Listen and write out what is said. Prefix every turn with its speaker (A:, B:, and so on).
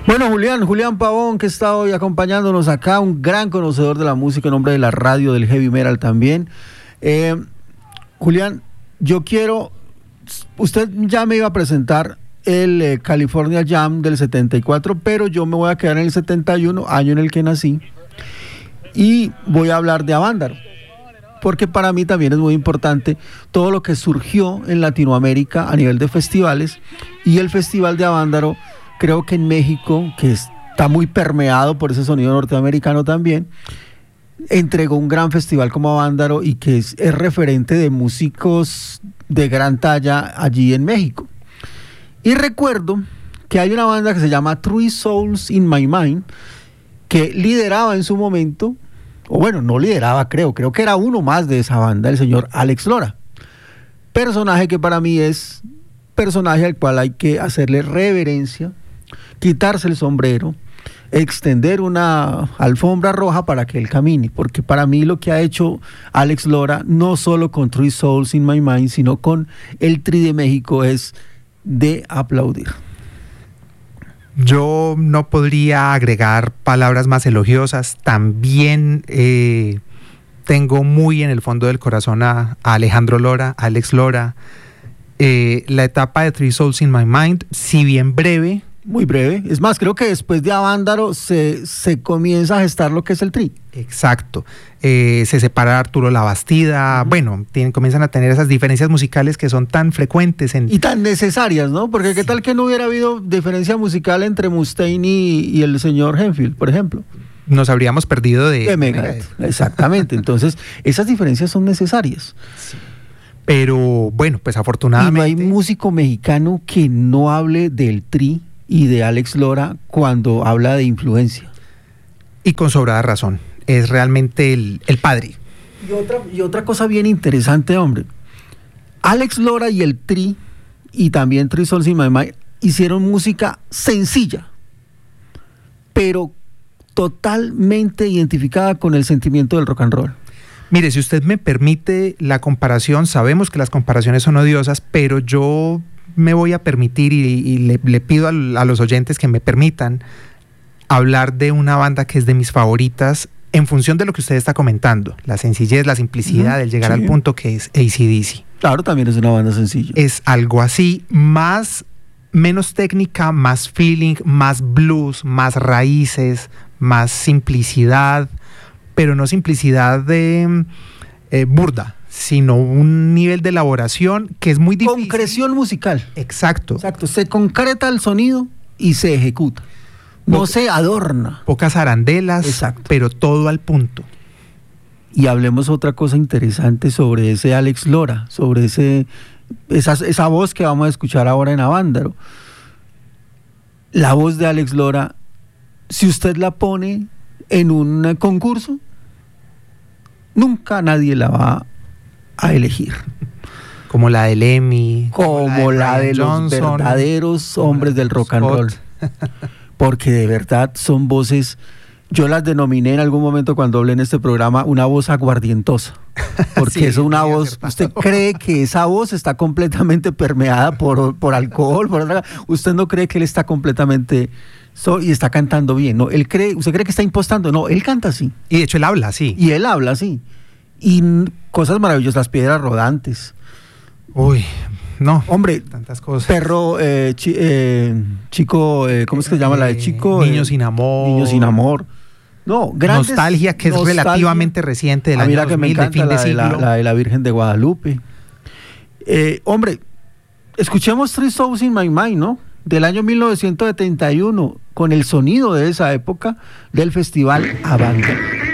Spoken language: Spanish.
A: Bueno, Julián Pavón, que está hoy acompañándonos acá, un gran conocedor de la música en nombre de la radio, del heavy metal también. Julián, usted ya me iba a presentar el California Jam del 74, pero yo me voy a quedar en el 71, año en el que nací, y voy a hablar de Avándaro, porque para mí también es muy importante todo lo que surgió en Latinoamérica a nivel de festivales, y el Festival de Avándaro, creo que en México, que está muy permeado por ese sonido norteamericano también, entregó un gran festival como Avándaro y que es referente de músicos de gran talla allí en México. Y recuerdo que hay una banda que se llama Three Souls in My Mind, que lideraba en su momento, o bueno, no lideraba, creo que era uno más de esa banda, el señor Alex Lora. Personaje que para mí es personaje al cual hay que hacerle reverencia, quitarse el sombrero, extender una alfombra roja para que él camine, porque para mí lo que ha hecho Alex Lora, no solo con Three Souls in My Mind, sino con el Tri de México, es de aplaudir.
B: Yo no podría agregar palabras más elogiosas. También tengo muy en el fondo del corazón a Alejandro Lora, a Alex Lora. La etapa de Three Souls in My Mind, si bien breve,
A: muy breve. Es más, creo que después de Avándaro se comienza a gestar lo que es el Tri.
B: Exacto. Se separa Arturo Labastida. Bueno, comienzan a tener esas diferencias musicales que son tan frecuentes.
A: Y tan necesarias, ¿no? Porque qué tal que no hubiera habido diferencia musical entre Mustaine y el señor Hetfield, por ejemplo.
B: Nos habríamos perdido de
A: Megadeth. Exactamente. Entonces, esas diferencias son necesarias.
B: Sí. Pero bueno, pues afortunadamente...
A: Y no hay músico mexicano que no hable del Tri y de Alex Lora cuando habla de influencia.
B: Y con sobrada razón. Es realmente el padre.
A: Y otra cosa bien interesante, hombre. Alex Lora y el Tri, y también Three Souls in My Mind, hicieron música sencilla, pero totalmente identificada con el sentimiento del rock and roll.
B: Mire, si usted me permite la comparación, sabemos que las comparaciones son odiosas, pero yo me voy a permitir y le pido a los oyentes que me permitan hablar de una banda que es de mis favoritas en función de lo que usted está comentando, la sencillez, la simplicidad, el llegar al punto, que es AC/DC.
A: Claro, también es una banda sencilla.
B: Es algo así, menos técnica, más feeling, más blues, más raíces, más simplicidad, pero no simplicidad de burda, sino un nivel de elaboración que es muy difícil.
A: Concreción musical.
B: Exacto.
A: Exacto, se concreta el sonido y se ejecuta. No se adorna.
B: Pocas arandelas,
A: exacto,
B: pero todo al punto.
A: Y hablemos otra cosa interesante sobre ese Alex Lora, sobre esa voz que vamos a escuchar ahora en Avándaro. La voz de Alex Lora, si usted la pone en un concurso, nunca nadie la va a elegir.
B: Como la de Lemmy,
A: como la de los verdaderos hombres del rock and roll. Porque de verdad son voces, yo las denominé en algún momento cuando hablé en este programa, una voz aguardientosa. Porque sí, es una voz, usted cree que esa voz está completamente permeada por alcohol, usted no cree que él está completamente... y está cantando bien, ¿no? Usted cree que está impostando, no, él canta así.
B: Y de hecho él habla así.
A: Y él habla así. Y cosas maravillosas, las piedras rodantes.
B: Uy, no.
A: Hombre,
B: tantas cosas.
A: Perro, chico, ¿cómo es que se llama la de chico?
B: Niño sin amor.
A: Niño sin amor. No, grandes.
B: Nostalgia, que es relativamente reciente, del año 2000,
A: que me encanta,
B: de fin de siglo.
A: La de la Virgen de Guadalupe. Hombre, escuchemos Three Souls in My Mind, ¿no? Del año 1971, con el sonido de esa época del Festival Avándaro.